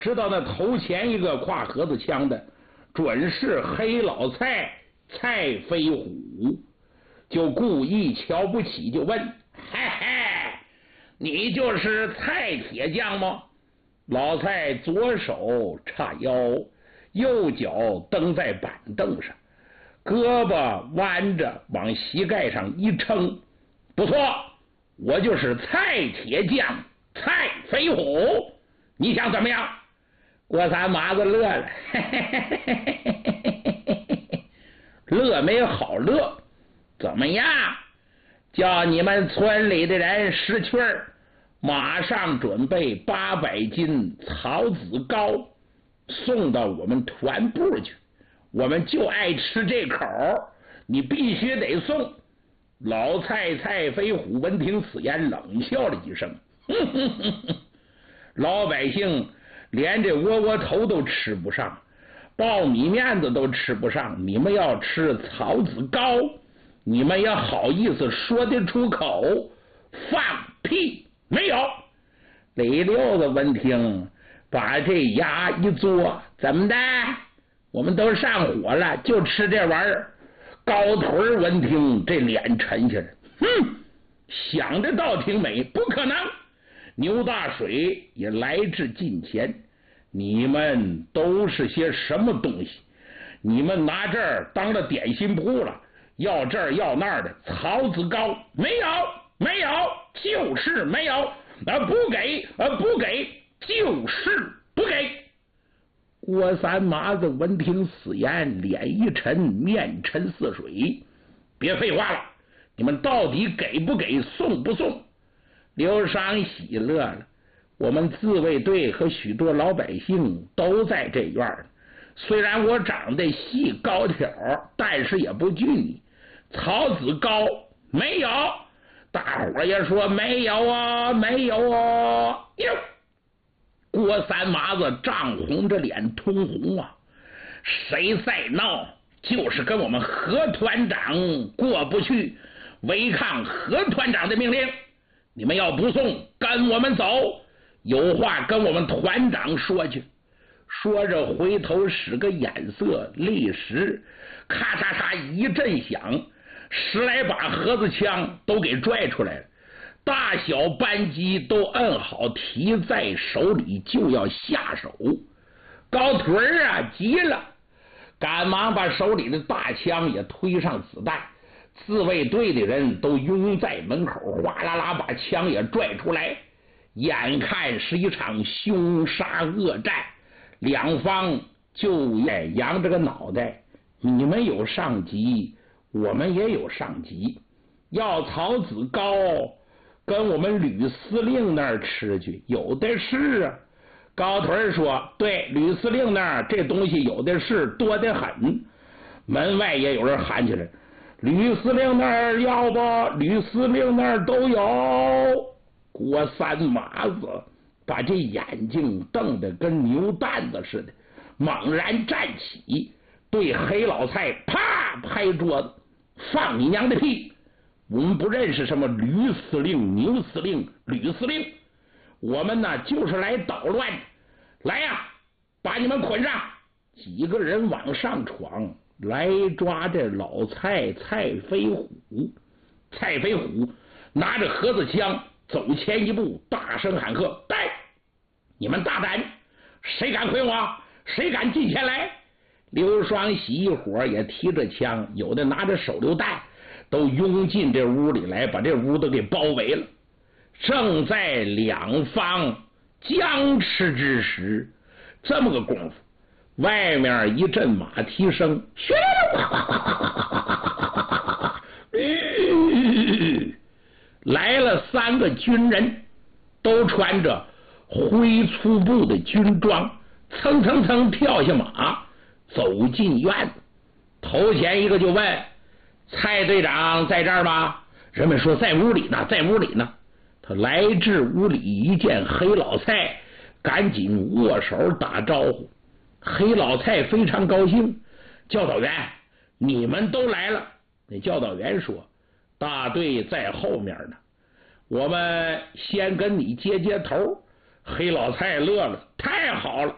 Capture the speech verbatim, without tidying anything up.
知道那头前一个挎盒子枪的准是黑老蔡蔡飞虎，就故意瞧不起，就问：嘿嘿，你就是蔡铁匠吗？老蔡左手叉腰，右脚蹬在板凳上，胳膊弯着往膝盖上一撑，不错，我就是蔡铁匠蔡飞虎，你想怎么样？郭三麻子乐了，嘿嘿嘿嘿嘿嘿，乐没好乐，怎么样？叫你们村里的人识趣儿，马上准备八百斤草籽糕送到我们团部去，我们就爱吃这口，你必须得送。老蔡蔡飞虎闻听此言，冷笑了一声，哼哼哼哼，老百姓连这窝窝头都吃不上，苞米面子都吃不上，你们要吃草籽糕，你们也好意思说得出口？放屁！没有。李六子闻听，把这牙一嘬，怎么的？我们都上火了，就吃这玩意儿。高腿闻听，这脸沉下来，哼，想的倒挺美，不可能。牛大水也来至近前，你们都是些什么东西？你们拿这儿当了点心铺了，要这儿要那儿的草籽糕，没有没有，就是没有，啊不给啊不给，就是不给。郭三麻子闻听此言，脸一沉，面沉似水。别废话了，你们到底给不给，送不送？刘双喜乐了，我们自卫队和许多老百姓都在这院儿，虽然我长得细高挑，但是也不惧你。草籽糕没有，大伙也说没有啊，没有啊。哟，郭三麻子涨红着脸，通红啊！谁再闹，就是跟我们何团长过不去，违抗何团长的命令。你们要不送，跟我们走，有话跟我们团长说去。说着回头使个眼色，立时咔嚓嚓一阵响，十来把盒子枪都给拽出来了，大小扳机都摁好，提在手里就要下手。高腿儿啊急了，赶忙把手里的大枪也推上子弹，自卫队的人都拥在门口，哗啦啦把枪也拽出来。眼看是一场凶杀恶战，两方就扬着个脑袋，你们有上级，我们也有上级，要草籽糕跟我们吕司令那儿吃去，有的是啊。高腿说：对，吕司令那儿这东西有的是，多得很。门外也有人喊起来：吕司令那儿要不？吕司令那儿都有。郭三麻子把这眼睛瞪得跟牛蛋子似的，猛然站起，对黑老蔡啪拍桌子：放你娘的屁！我们不认识什么吕司令、牛司令、吕司令，我们呢就是来捣乱。来呀、啊，把你们捆上！几个人往上闯，来抓这老蔡蔡飞虎。蔡飞虎拿着盒子枪走前一步，大声喊喝：带！你们大胆，谁敢捆我？谁敢近前来？刘双喜一伙也提着枪，有的拿着手榴弹，都拥进这屋里来，把这屋都给包围了。正在两方僵持之时，这么个功夫，外面一阵马蹄声，来了三个军人，都穿着灰粗布的军装，蹭蹭蹭跳下马，走进院子。头前一个就问：蔡队长在这儿吗？人们说在屋里呢，在屋里呢。他来至屋里，一见黑老蔡，赶紧握手打招呼。黑老蔡非常高兴：教导员，你们都来了。那教导员说：大队在后面呢，我们先跟你接接头。黑老蔡乐了：太好了，